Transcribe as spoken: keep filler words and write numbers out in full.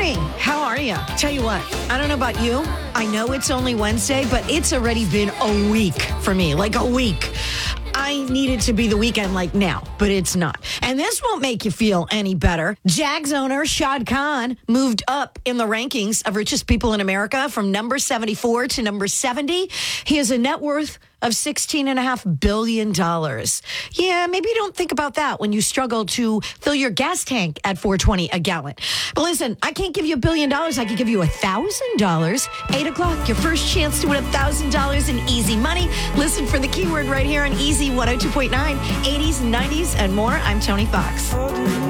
morning. How are you? Tell you what, I don't know about you. I know it's only Wednesday, but it's already been a week for me, like a week. I need it to be the weekend like now, but it's not. And this won't make you feel any better. Jags owner Shad Khan moved up in the rankings of richest people in America from number seventy-four to number seventy. He has a net worth of sixteen point five billion dollars. Yeah, maybe you don't think about that when you struggle to fill your gas tank at four twenty a gallon. But listen, I can't give you a billion dollars. I can give you a thousand dollars. Eight o'clock, your first chance to win a thousand dollars in easy money. Listen for the keyword right here on Easy one oh two point nine, eighties, nineties, and more. I'm Tony Fox.